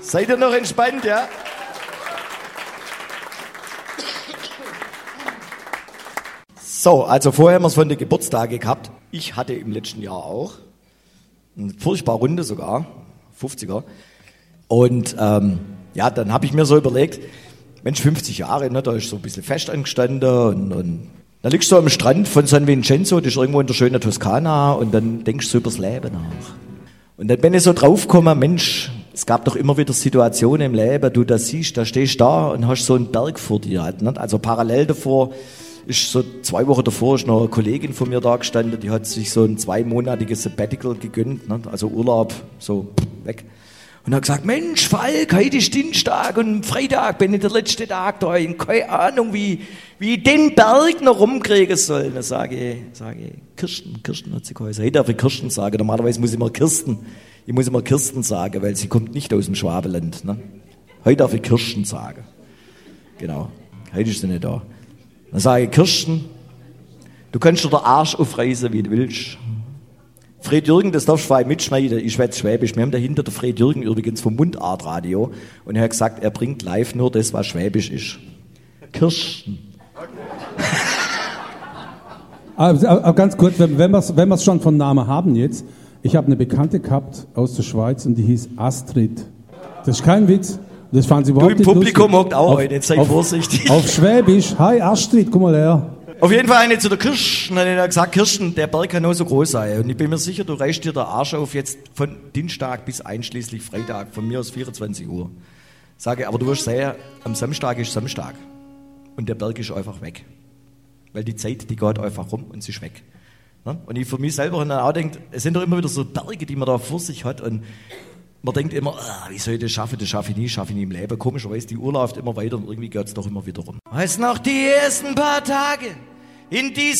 Seid ihr noch entspannt, ja? So, also vorher haben wir es von den Geburtstagen gehabt. Ich hatte im letzten Jahr auch eine furchtbar Runde sogar, 50er. Und ja, dann habe ich mir so überlegt, Mensch, 50 Jahre, ne, da ist so ein bisschen fest angestanden und da liegst du am Strand von San Vincenzo, das ist irgendwo in der schönen Toskana und dann denkst du so übers Leben nach. Und dann bin ich so draufgekommen, Mensch, es gab doch immer wieder Situationen im Leben, du das siehst, da stehst du da und hast so einen Berg vor dir. Halt, ne? Also parallel davor ist so 2 Wochen davor ist noch eine Kollegin von mir da gestanden, die hat sich so ein 2-monatiges Sabbatical gegönnt, ne? Also Urlaub, so weg. Und hat gesagt, Mensch, Falk, heute ist Dienstag und Freitag bin ich der letzte Tag da. Ich habe keine Ahnung, wie ich den Berg noch rumkriegen soll. Dann sage ich, Kirsten hat sie geheißen. Heute darf ich Kirsten sagen. Normalerweise muss ich immer Kirsten sagen, weil sie kommt nicht aus dem Schwabenland. Ne? Heute darf ich Kirsten sagen. Genau, heute ist sie nicht da. Dann sage ich, Kirsten, du kannst dir den Arsch aufreißen, wie du willst. Fred Jürgen, das darfst du frei mitschneiden, ich schwätze Schwäbisch. Wir haben dahinter der Fred Jürgen übrigens vom Mundartradio und er hat gesagt, er bringt live nur das, was Schwäbisch ist. Kirsten. Aber ganz kurz, wenn wir es schon von Namen haben jetzt, ich habe eine Bekannte gehabt aus der Schweiz und die hieß Astrid. Das ist kein Witz. Das fanden sie überhaupt nicht lustig. Du im Publikum hockt auch heute, jetzt sei vorsichtig. Auf Schwäbisch, hi Astrid, komm mal her. Auf jeden Fall eine zu der Kirsten, dann hat er gesagt, Kirsten, der Berg kann nur so groß sein. Und ich bin mir sicher, du reißt dir den Arsch auf jetzt von Dienstag bis einschließlich Freitag, von mir aus 24 Uhr. Sage, aber du wirst sehen, am Samstag ist Samstag. Und der Berg ist einfach weg. Weil die Zeit, die geht einfach rum und sie ist weg. Und ich für mich selber dann auch denke, es sind doch immer wieder so Berge, die man da vor sich hat. Und man denkt immer, wie soll ich das schaffen ich nie im Leben. Komischerweise, die Uhr läuft immer weiter und irgendwie geht es doch immer wieder rum. Weißt noch, die ersten paar Tage in diesem